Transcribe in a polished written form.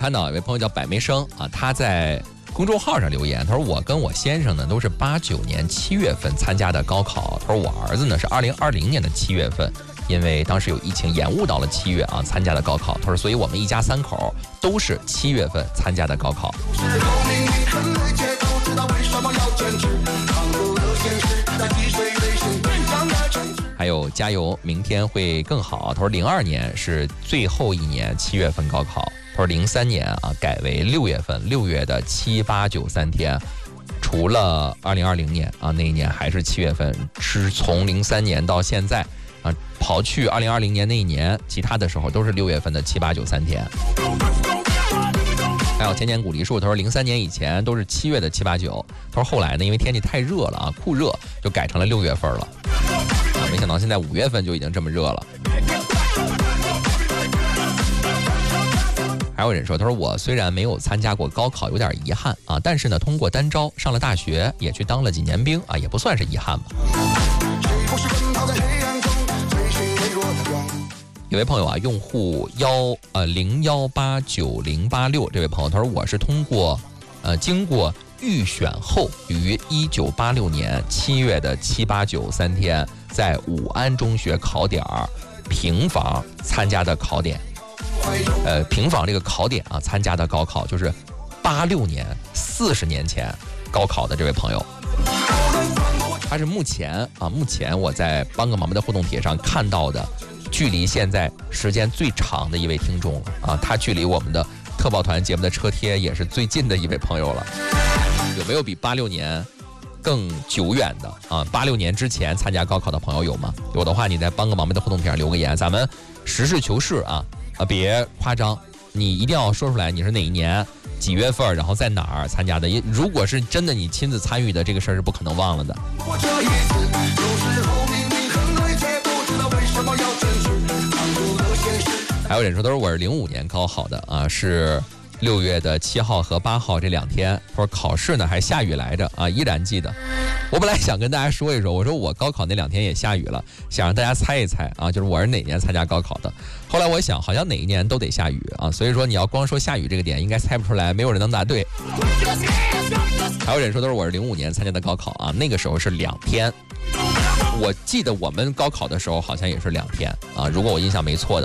看到有位朋友叫百梅生啊，他在公众号上留言，他说我跟我先生呢都是89年7月份参加的高考，他说我儿子呢是2020年的7月份，因为当时有疫情延误到了7月啊参加的高考，他说所以我们一家3口都是7月份参加的高考。还有加油，明天会更好。他说02年是最后一年7月份高考，他说03年啊改为6月份，6月的7、8、9、3天，除了2020年啊那一年还是7月份，是从03年到现在啊，刨去2020年那一年，其他的时候都是6月份的7、8、9、3天。还有千年古梨树，他说03年以前都是7月的7、8、9，他说后来呢因为天气太热了啊，酷热就改成了6月份了。没想到现在5月份就已经这么热了。还有人说，他说我虽然没有参加过高考，有点遗憾啊，但是呢通过单招上了大学，也去当了几年兵啊，也不算是遗憾吧。有位朋友啊，用户01890086这位朋友，他说我是通过经过预选后于1986年7月的7、8、9、3天，在武安中学考点平房参加的考点。平房这个考点啊，参加的高考就是86年40年前高考的这位朋友。他是目前我在帮个忙的互动帖上看到的距离现在时间最长的一位听众了啊，他距离我们的特报团节目的车贴也是最近的一位朋友了。有没有比86年更久远的啊？86年之前参加高考的朋友有吗？有的话，你在帮个忙的互动帖上留个言，咱们实事求是啊，别夸张，你一定要说出来你是哪一年几月份，然后在哪儿参加的。如果是真的你亲自参与的，这个事儿是不可能忘了的。还有人说，都是我是05年高考的啊，是6月的7号和8号这2天，他说考试呢还下雨来着啊，依然记得。我本来想跟大家说一说，我说我高考那2天也下雨了，想让大家猜一猜啊，就是我是哪年参加高考的。后来我想，好像哪一年都得下雨啊，所以说你要光说下雨这个点，应该猜不出来，没有人能答对。还有人说都是我是05年参加的高考啊，那个时候是2天。我记得我们高考的时候好像也是2天啊，如果我印象没错的。